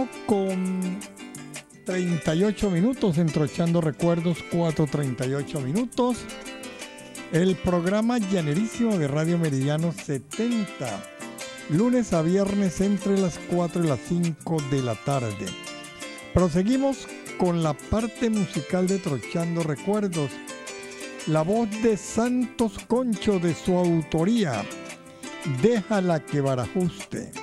Con 38 minutos, Entrochando Recuerdos, 4:38 minutos. El programa llanerísimo de Radio Meridiano 70, lunes a viernes entre las 4 y las 5 de la tarde. Proseguimos con la parte musical de Trochando Recuerdos. La voz de Santos Concho, de su autoría, Déjala que barajuste.